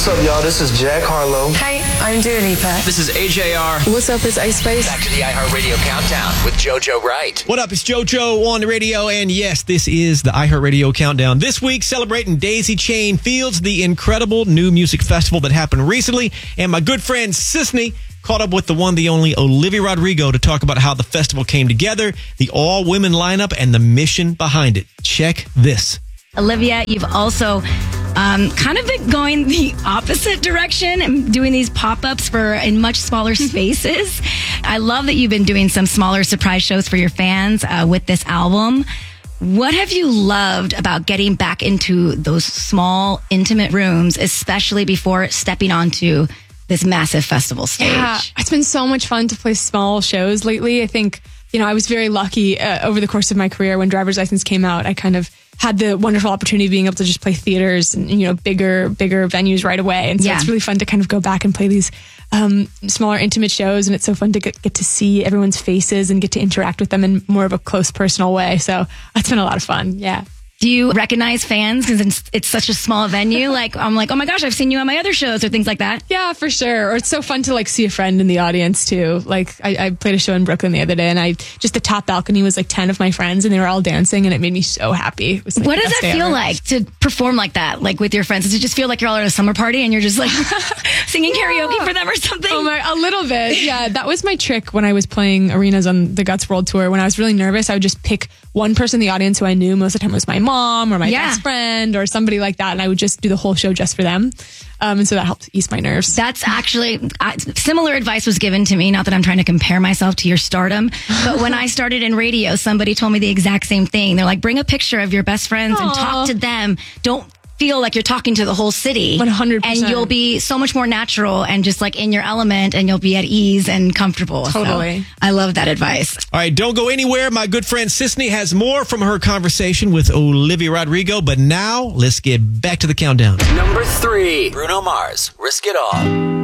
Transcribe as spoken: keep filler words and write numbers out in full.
What's up, y'all? This is Jack Harlow. Hey, I'm Dua Lipa. This is A J R. What's up? It's Ice Spice. Back to the iHeartRadio Countdown with JoJo Wright. What up? It's JoJo on the radio, and yes, this is the iHeartRadio Countdown. This week, celebrating Daisy Chain Fields, the incredible new music festival that happened recently, and my good friend Sisney caught up with the one, the only Olivia Rodrigo to talk about how the festival came together, the all-women lineup, and the mission behind it. Check this. Olivia, you've also um, kind of been going the opposite direction and doing these pop-ups for in much smaller spaces. I love that you've been doing some smaller surprise shows for your fans uh, with this album. What have you loved about getting back into those small, intimate rooms, especially before stepping onto this massive festival stage? Yeah, it's been so much fun to play small shows lately. I think, you know, I was very lucky uh, over the course of my career when Driver's License came out. I kind of had the wonderful opportunity of being able to just play theaters and, you know, bigger, bigger venues right away. And so Yeah. it's really fun to kind of go back and play these um, smaller, intimate shows. And it's so fun to get, get to see everyone's faces and get to interact with them in more of a close, personal way. So it's been a lot of fun. Yeah. Do you recognize fans because it's, it's such a small venue? Like, I'm like, oh my gosh, I've seen you on my other shows or things like that. Yeah, for sure. Or it's so fun to like see a friend in the audience too. Like I, I played a show in Brooklyn the other day, and I just the top balcony was like ten of my friends, and they were all dancing, and it made me so happy. It was, like, What the does best that day feel ever. like to perform like that, like with your friends? Does it just feel like you're all at a summer party and you're just like singing karaoke for them or something? Oh my, a little bit. Yeah, that was my trick when I was playing arenas on the Guts World Tour. When I was really nervous, I would just pick one person in the audience who I knew. Most of the time it was my mom or my Yeah. best friend or somebody like that, and I would just do the whole show just for them. Um, and so that helped ease my nerves. That's actually I, similar advice was given to me. Not that I'm trying to compare myself to your stardom, but when I started in radio, somebody told me the exact same thing. They're like, bring a picture of your best friends and talk to them. Don't feel like you're talking to the whole city. one hundred percent. And you'll be so much more natural and just like in your element, and you'll be at ease and comfortable. So Totally. I love that advice. All right, don't go anywhere. My good friend Sisney has more from her conversation with Olivia Rodrigo, but now let's get back to the countdown. Number three, Bruno Mars, Risk It All.